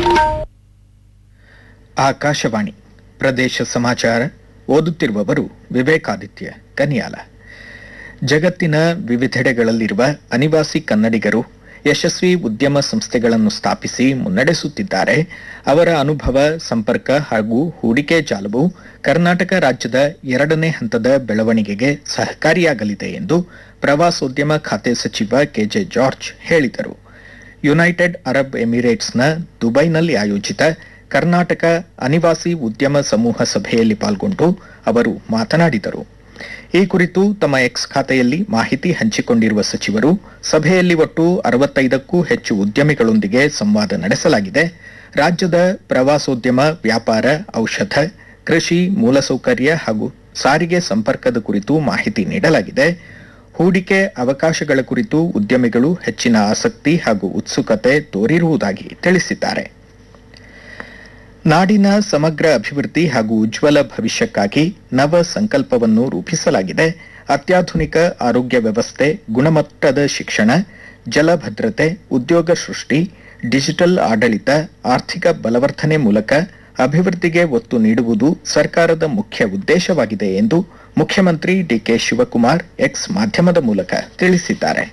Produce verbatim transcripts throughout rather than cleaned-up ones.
ಆಕಾಶವಾಣಿ ಪ್ರದೇಶ ಸಮಾಚಾರ ಓದುತ್ತಿರುವವರು ವಿವೇಕಾದಿತ್ಯ ಕನಿಯಾಲ. ಜಗತ್ತಿನ ವಿವಿಧೆಡೆಗಳಲ್ಲಿರುವ ಅನಿವಾಸಿ ಕನ್ನಡಿಗರು ಯಶಸ್ವಿ ಉದ್ಯಮ ಸಂಸ್ಥೆಗಳನ್ನು ಸ್ಥಾಪಿಸಿ ಮುನ್ನಡೆಸುತ್ತಿದ್ದಾರೆ. ಅವರ ಅನುಭವ, ಸಂಪರ್ಕ ಹಾಗೂ ಹೂಡಿಕೆ ಜಾಲವು ಕರ್ನಾಟಕ ರಾಜ್ಯದ ಎರಡನೇ ಹಂತದ ಬೆಳವಣಿಗೆಗೆ ಸಹಕಾರಿಯಾಗಲಿದೆ ಎಂದು ಪ್ರವಾಸೋದ್ಯಮ ಖಾತೆ ಸಚಿವ ಕೆಜೆ ಜಾರ್ಜ್ ಹೇಳಿದರು. ಯುನೈಟೆಡ್ ಅರಬ್ ಎಮಿರೇಟ್ಸ್ನ ದುಬೈನಲ್ಲಿ ಆಯೋಜಿತ ಕರ್ನಾಟಕ ಅನಿವಾಸಿ ಉದ್ಯಮ ಸಮೂಹ ಸಭೆಯಲ್ಲಿ ಪಾಲ್ಗೊಂಡು ಅವರು ಮಾತನಾಡಿದರು. ಈ ಕುರಿತು ತಮ್ಮ ಎಕ್ಸ್ ಖಾತೆಯಲ್ಲಿ ಮಾಹಿತಿ ಹಂಚಿಕೊಂಡಿರುವ ಸಚಿವರು, ಸಭೆಯಲ್ಲಿ ಒಟ್ಟು ಅರವತ್ತೈದಕ್ಕೂ ಹೆಚ್ಚು ಉದ್ಯಮಿಗಳೊಂದಿಗೆ ಸಂವಾದ ನಡೆಸಲಾಗಿದೆ. ರಾಜ್ಯದ ಪ್ರವಾಸೋದ್ಯಮ, ವ್ಯಾಪಾರ, ಔಷಧ, ಕೃಷಿ, ಮೂಲಸೌಕರ್ಯ ಹಾಗೂ ಸಾರಿಗೆ ಸಂಪರ್ಕದ ಕುರಿತು ಮಾಹಿತಿ ನೀಡಲಾಗಿದೆ. ಹೂಡಿಕೆ ಅವಕಾಶಗಳ ಕುರಿತು ಉದ್ಯಮಿಗಳು ಹೆಚ್ಚಿನ ಆಸಕ್ತಿ ಹಾಗೂ ಉತ್ಸುಕತೆ ತೋರಿರುವುದಾಗಿ ತಿಳಿಸಿದ್ದಾರೆ. ನಾಡಿನ ಸಮಗ್ರ ಅಭಿವೃದ್ಧಿ ಹಾಗೂ ಉಜ್ವಲ ಭವಿಷ್ಯಕ್ಕಾಗಿ ನವ ಸಂಕಲ್ಪವನ್ನು ರೂಪಿಸಲಾಗಿದೆ. ಅತ್ಯಾಧುನಿಕ ಆರೋಗ್ಯ ವ್ಯವಸ್ಥೆ, ಗುಣಮಟ್ಟದ ಶಿಕ್ಷಣ, ಜಲಭದ್ರತೆ, ಉದ್ಯೋಗ ಸೃಷ್ಟಿ, ಡಿಜಿಟಲ್ ಆಡಳಿತ, ಆರ್ಥಿಕ ಬಲವರ್ಧನೆ ಮೂಲಕ ಅಭಿವೃದ್ಧಿಗೆ ಒತ್ತು ನೀಡುವುದು ಸರ್ಕಾರದ ಮುಖ್ಯ ಉದ್ದೇಶವಾಗಿದೆ ಎಂದು ಮುಖ್ಯಮಂತ್ರಿ ಡಿಕೆ ಶಿವಕುಮಾರ್ ಎಕ್ಸ್ ಮಾಧ್ಯಮದ ಮೂಲಕ ತಿಳಿಸಿದ್ದಾರೆ.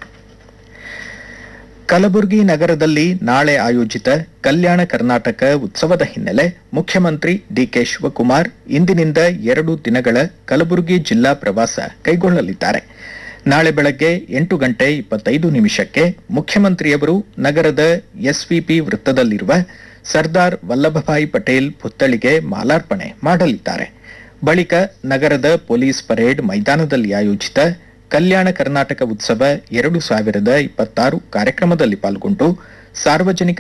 ಕಲಬುರಗಿ ನಗರದಲ್ಲಿ ನಾಳೆ ಆಯೋಜಿತ ಕಲ್ಯಾಣ ಕರ್ನಾಟಕ ಉತ್ಸವದ ಹಿನ್ನೆಲೆ ಮುಖ್ಯಮಂತ್ರಿ ಡಿಕೆ ಶಿವಕುಮಾರ್ ಇಂದಿನಿಂದ ಎರಡು ದಿನಗಳ ಕಲಬುರಗಿ ಜಿಲ್ಲಾ ಪ್ರವಾಸ ಕೈಗೊಳ್ಳಲಿದ್ದಾರೆ. ನಾಳೆ ಬೆಳಗ್ಗೆ ಎಂಟು ಗಂಟೆ ಇಪ್ಪತ್ತೈದು ನಿಮಿಷಕ್ಕೆ ಮುಖ್ಯಮಂತ್ರಿಯವರು ನಗರದ ಎಸ್ವಿಪಿ ವೃತ್ತದಲ್ಲಿರುವ ಸರ್ದಾರ್ ವಲ್ಲಭಭಾಯಿ ಪಟೇಲ್ ಪುತ್ಥಳಿಗೆ ಮಾಲಾರ್ಪಣೆ ಮಾಡಲಿದ್ದಾರೆ. ಬಳಿಕ ನಗರದ ಪೊಲೀಸ್ ಪರೇಡ್ ಮೈದಾನದಲ್ಲಿ ಆಯೋಜಿತ ಕಲ್ಯಾಣ ಕರ್ನಾಟಕ ಉತ್ಸವ ಎರಡು ಸಾವಿರದ ಇಪ್ಪತ್ತಾರು ಕಾರ್ಯಕ್ರಮದಲ್ಲಿ ಪಾಲ್ಗೊಂಡು ಸಾರ್ವಜನಿಕ